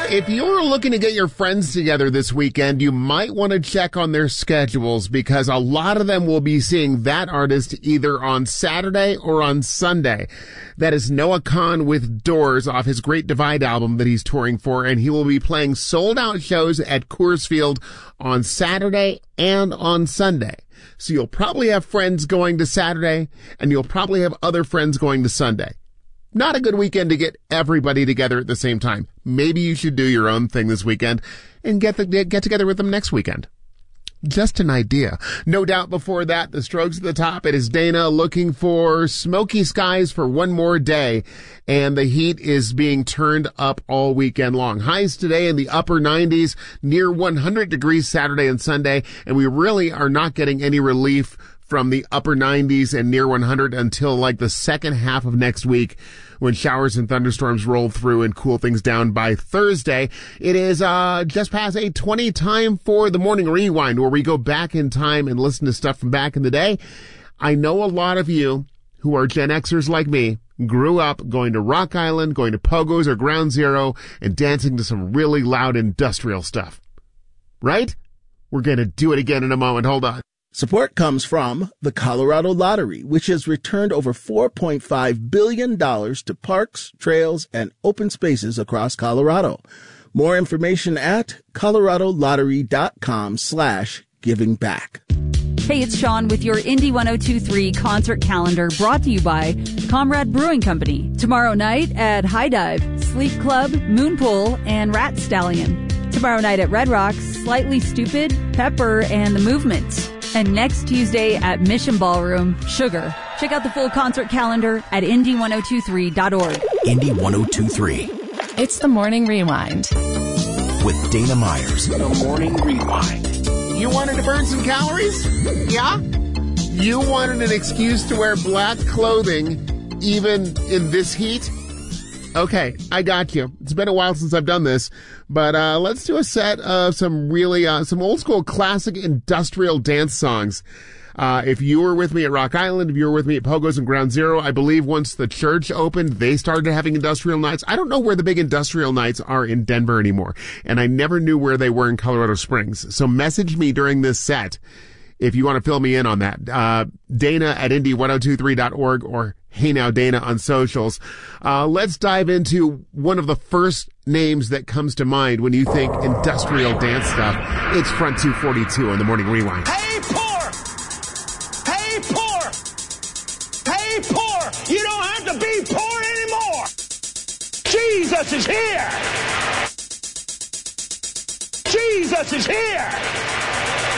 If you're looking to get your friends together this weekend, you might want to check on their schedules because a lot of them will be seeing that artist either on Saturday or on Sunday. That is Noah Kahan with Doors off his Great Divide album that he's touring for, and he will be playing sold-out shows at Coors Field on Saturday and on Sunday. So you'll probably have friends going to Saturday, and you'll probably have other friends going to Sunday. Not a good weekend to get everybody together at the same time. Maybe you should do your own thing this weekend and get together with them next weekend. Just an idea. No doubt before that, the Strokes at the top. It is Dana looking for smoky skies for one more day, and the heat is being turned up all weekend long. Highs today in the upper 90s, near 100 degrees Saturday and Sunday, and we really are not getting any relief from the upper 90s and near 100 until like the second half of next week when showers and thunderstorms roll through and cool things down by Thursday. It is just past 8:20, time for the Morning Rewind, where we go back in time and listen to stuff from back in the day. I know a lot of you who are Gen Xers like me grew up going to Rock Island, going to Pogo's or Ground Zero, and dancing to some really loud industrial stuff. Right? We're going to do it again in a moment. Hold on. Support comes from the Colorado Lottery, which has returned over $4.5 billion to parks, trails, and open spaces across Colorado. More information at coloradolottery.com/givingback. Hey, it's Sean with your Indy 102.3 concert calendar, brought to you by Comrade Brewing Company. Tomorrow night at High Dive, Sleep Club, Moonpool, and Rat Stallion. Tomorrow night at Red Rocks, Slightly Stupid, Pepper, and The Movement. And next Tuesday at Mission Ballroom, Sugar. Check out the full concert calendar at indy1023.org. Indy 102.3. It's the Morning Rewind with Dana Myers. The Morning Rewind. You wanted to burn some calories? Yeah? You wanted an excuse to wear black clothing even in this heat? Okay, I got you. It's been a while since I've done this, but let's do a set of some really some old school classic industrial dance songs. If you were with me at Rock Island, if you were with me at Pogo's and Ground Zero, I believe once the church opened, they started having industrial nights. I don't know where the big industrial nights are in Denver anymore, and I never knew where they were in Colorado Springs. So message me during this set if you want to fill me in on that. Dana at indy1023.org or Hey Now Dana on socials. Let's dive into one of the first names that comes to mind when you think industrial dance stuff. It's Front 242 on the Morning Rewind. Hey, poor! Hey, poor! Hey, poor! You don't have to be poor anymore! Jesus is here! Jesus is here!